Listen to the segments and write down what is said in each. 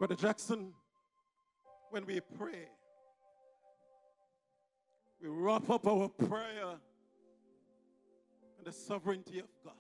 Brother Jackson, when we pray, we wrap up our prayer in the sovereignty of God,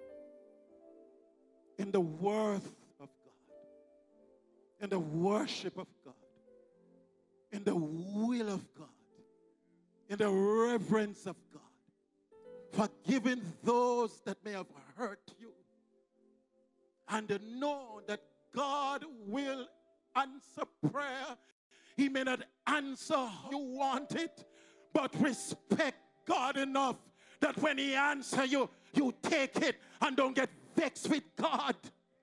in the worth of God, in the worship of God, in the will of God, in the reverence of God, forgiving those that may have hurt you, and to know that God will answer prayer. He may not answer how you want it, but respect God enough that when he answers you, you take it and don't get vexed with God.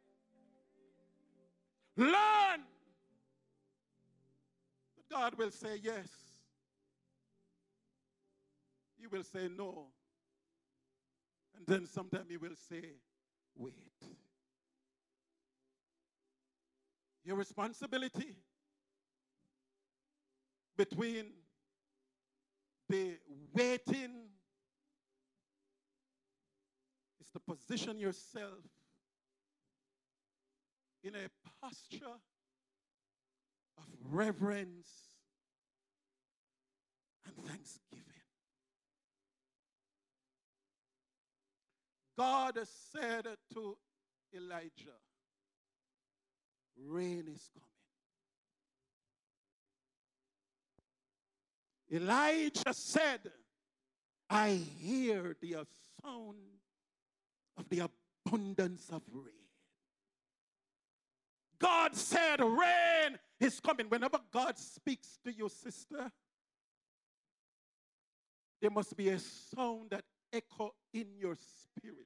Learn that God will say yes. He will say no. And then sometime he will say, wait. Your responsibility between the waiting is to position yourself in a posture of reverence and thanksgiving. God said to Elijah, rain is coming. Elijah said, I hear the sound of the abundance of rain. God said, rain is coming. Whenever God speaks to you, sister, there must be a sound that echo in your spirit.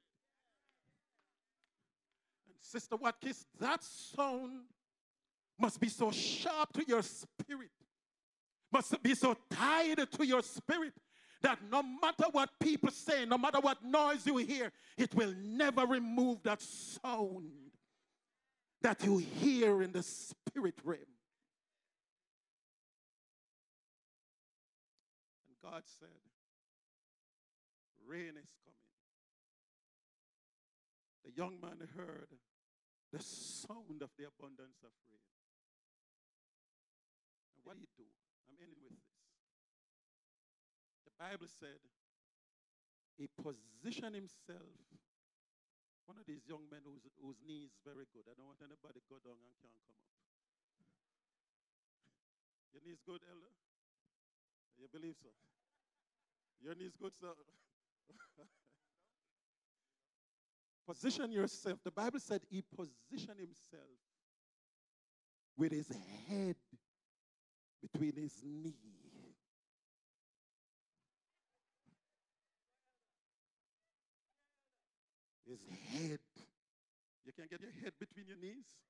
And Sister Watkins, that sound must be so sharp to your spirit, must be so tied to your spirit, that no matter what people say, no matter what noise you hear, it will never remove that sound that you hear in the spirit realm. And God said, rain is coming. The young man heard the sound of the abundance of rain. And what did he do? I'm ending with this. The Bible said he positioned himself. One of these young men whose knee is very good. I don't want anybody go down and can't come up. Your knee is good, elder? You believe so? Your knee is good, sir? Position yourself. The Bible said he positioned himself with his head between his knees. His head. You can get your head between your knees?